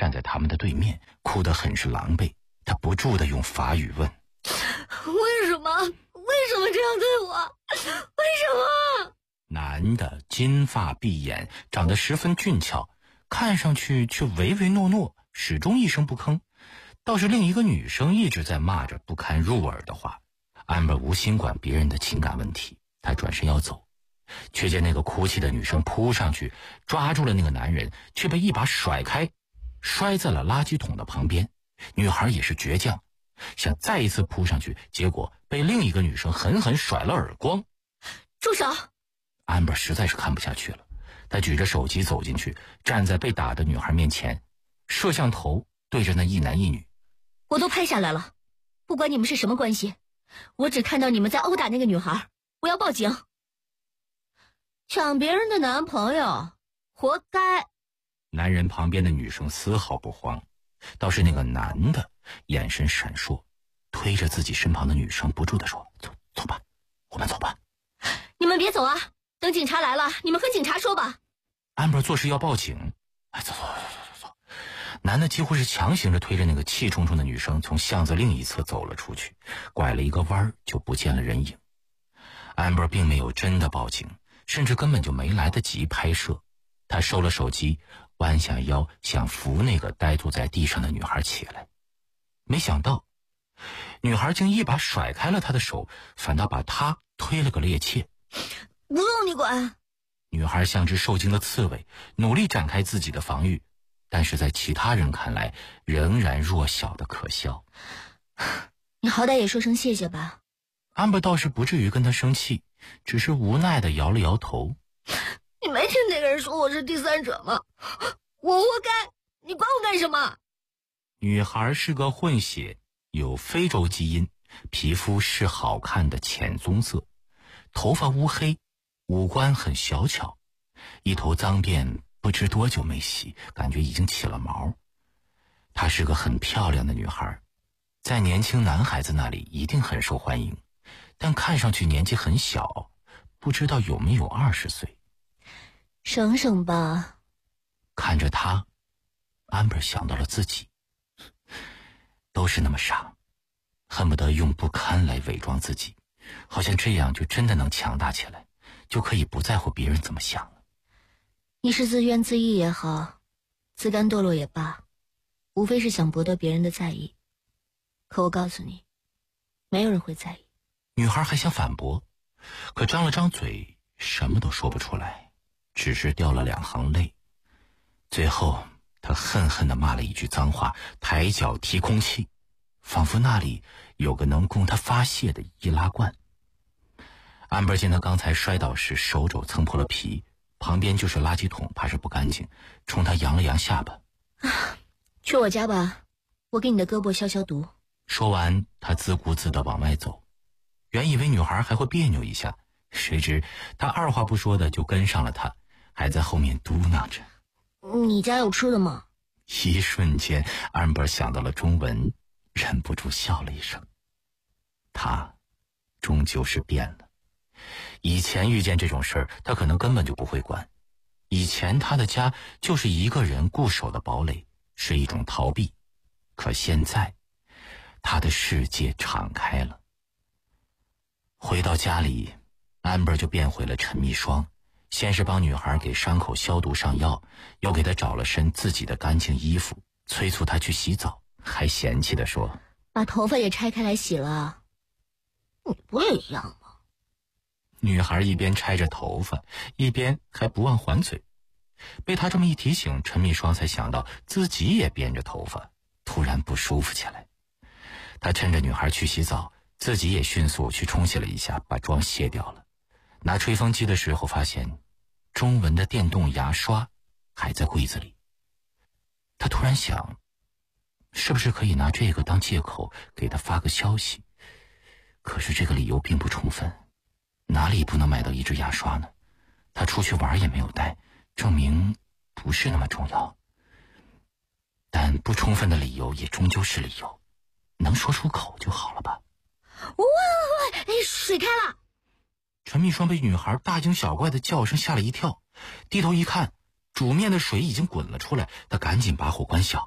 站在他们的对面，哭得很是狼狈。他不住地用法语问： 为什么这样对我？为什么？ 男的金发碧眼，长得十分俊俏，看上去却唯唯诺诺，始终一声不吭。倒是另一个女生一直在骂着不堪入耳的话。安柏无心管别人的情感问题，他转身要走，却见那个哭泣的女生扑上去抓住了那个男人，却被一把甩开，摔在了垃圾桶的旁边。女孩也是倔强，想再一次扑上去，结果被另一个女生狠狠甩了耳光。 住手！ 安柏实在是看不下去了，他举着手机走进去，站在被打的女孩面前，摄像头对着那一男一女。 我都拍下来了，不管你们是什么关系，我只看到你们在殴打那个女孩，我要报警。抢别人的男朋友，活该。 男人旁边的女生丝毫不慌，倒是那个男的眼神闪烁，推着自己身旁的女生不住地说：走吧，我们走吧。 你们别走啊，等警察来了，你们和警察说吧。 安柏做事要报警。走。男的几乎是强行着推着那个气冲冲的女生从巷子另一侧走了出去，拐了一个弯就不见了人影。安柏并没有真的报警，甚至根本就没来得及拍摄。他收了手机，弯下腰想扶那个呆坐在地上的女孩起来，没想到女孩竟一把甩开了他的手，反倒把他推了个趔趄。 不用你管。 女孩像只受惊的刺猬，努力展开自己的防御，但是在其他人看来仍然弱小的可笑。 你好歹也说声谢谢吧。 安柏倒是不至于跟他生气，只是无奈地摇了摇头。 你没听那个人说我是第三者吗？我活该，你管我干什么？ 女孩是个混血，有非洲基因，皮肤是好看的浅棕色，头发乌黑，五官很小巧，一头脏辫不知多久没洗，感觉已经起了毛。她是个很漂亮的女孩，在年轻男孩子那里一定很受欢迎，但看上去年纪很小，不知道有没有20岁。 省省吧。 看着她，安柏想到了自己，都是那么傻，恨不得用不堪来伪装自己，好像这样就真的能强大起来，就可以不在乎别人怎么想了。 你是自怨自艾也好，自甘堕落也罢，无非是想博得别人的在意。可我告诉你，没有人会在意。 女孩还想反驳，可张了张嘴，什么都说不出来，只是掉了2行泪。最后她恨恨地骂了一句脏话，抬脚踢空气，仿佛那里有个能供她发泄的易拉罐。安柏见她刚才摔倒时手肘蹭破了皮，旁边就是垃圾桶，怕是不干净，冲她扬了扬下巴。 去我家吧，我给你的胳膊消消毒。 说完，他自顾自地往外走。原以为女孩还会别扭一下，谁知他二话不说的就跟上了她，还在后面嘟囔着： 你家有吃的吗？ 一瞬间，安柏想到了中文，忍不住笑了一声。他终究是变了。以前遇见这种事儿，他可能根本就不会管。以前他的家就是一个人固守的堡垒，是一种逃避。可现在他的世界敞开了。回到家里，安柏就变回了陈秘霜，先是帮女孩给伤口消毒上药，又给她找了身自己的干净衣服，催促她去洗澡，还嫌弃地说： 把头发也拆开来洗了。你不也一样吗？ 女孩一边拆着头发，一边还不忘还嘴。被他这么一提醒，陈秘霜才想到自己也编着头发，突然不舒服起来。他趁着女孩去洗澡，自己也迅速去冲洗了一下，把妆卸掉了。拿吹风机的时候发现中文的电动牙刷还在柜子里。他突然想，是不是可以拿这个当借口给他发个消息？可是这个理由并不充分，哪里不能买到一支牙刷呢？他出去玩也没有带，证明不是那么重要。但不充分的理由也终究是理由，能说出口就好了吧。 喂，水开了！ 陈秘霜被女孩大惊小怪的叫声吓了一跳，低头一看，煮面的水已经滚了出来，他赶紧把火关小。